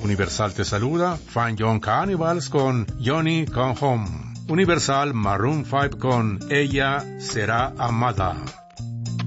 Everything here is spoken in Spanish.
Universal te saluda, Fine Young Cannibals con Johnny Come Home. Universal Maroon 5 con Ella será amada.